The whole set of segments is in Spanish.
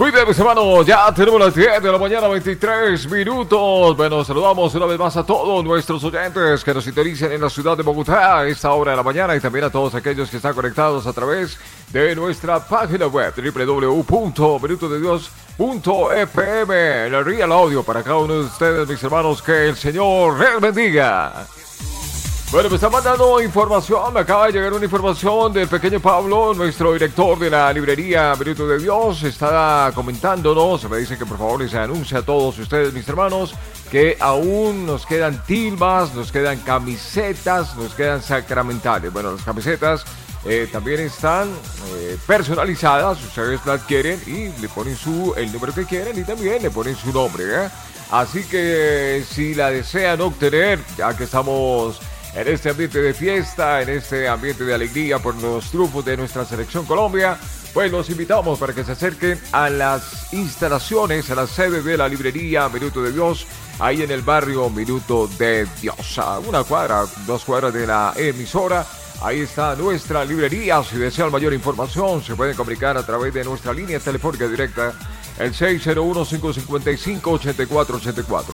Muy bien, mis hermanos, ya tenemos las 10 de la mañana, 23 minutos. Bueno, saludamos una vez más a todos nuestros oyentes que nos sintonicen en la ciudad de Bogotá a esta hora de la mañana y también a todos aquellos que están conectados a través de nuestra página web www.minutodedios.fm. El Real Audio para cada uno de ustedes, mis hermanos, que el Señor les bendiga. Bueno, me está mandando información, me acaba de llegar una información del pequeño Pablo, nuestro director de la librería Minuto de Dios, está comentándonos, me dice que por favor les anuncie a todos ustedes, mis hermanos, que aún nos quedan tilmas, nos quedan camisetas, nos quedan sacramentales. Bueno, las camisetas también están personalizadas, ustedes las adquieren y le ponen el número que quieren y también le ponen su nombre, Así que si la desean obtener, ya que estamos en este ambiente de fiesta, en este ambiente de alegría por los triunfos de nuestra selección Colombia, pues los invitamos para que se acerquen a las instalaciones, a la sede de la librería Minuto de Dios, ahí en el barrio Minuto de Dios, a 2 cuadras de la emisora. Ahí está nuestra librería. Si desean mayor información, se pueden comunicar a través de nuestra línea telefónica directa, el 601-555-8484.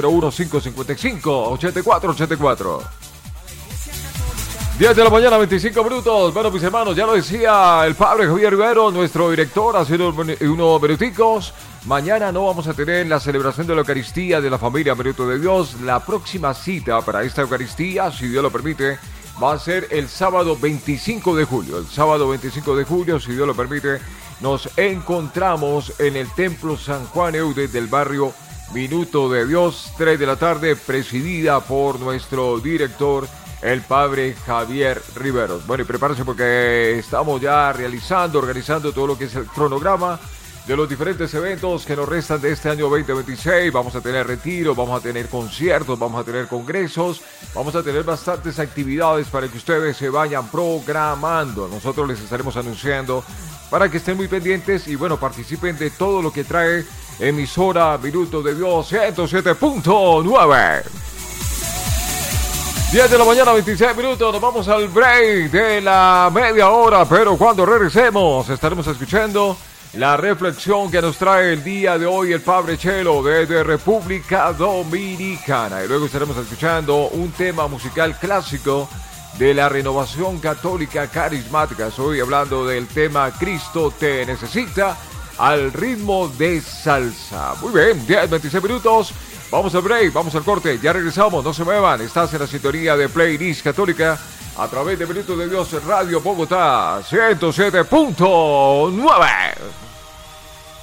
601-555-8484. 10 de la mañana, 25 minutos. Bueno, mis hermanos, ya lo decía el padre Javier Rivero, nuestro director, hace unos minuticos. Mañana no vamos a tener la celebración de la Eucaristía de la familia Minuto de Dios. La próxima cita para esta Eucaristía, si Dios lo permite, va a ser el sábado 25 de julio. El sábado 25 de julio, si Dios lo permite, nos encontramos en el Templo San Juan Eude del barrio Minuto de Dios, 3 de la tarde, presidida por nuestro director, el padre Javier Riveros. Bueno, y prepárense porque estamos ya organizando todo lo que es el cronograma de los diferentes eventos que nos restan de este año 2026. Vamos a tener retiros, vamos a tener conciertos, vamos a tener congresos, vamos a tener bastantes actividades para que ustedes se vayan programando. Nosotros les estaremos anunciando para que estén muy pendientes y bueno, participen de todo lo que trae emisora Minuto de Dios 107.9. 10 de la mañana, 26 minutos, nos vamos al break de la media hora, pero cuando regresemos estaremos escuchando la reflexión que nos trae el día de hoy el Padre Chelo desde República Dominicana. Y luego estaremos escuchando un tema musical clásico de la Renovación Católica Carismática. Estoy hablando del tema Cristo te necesita al ritmo de salsa. Muy bien, 10, 26 minutos. Vamos al break, vamos al corte, ya regresamos, no se muevan. Estás en la sintonía de Playlist Católica a través de Minuto de Dios Radio Bogotá 107.9.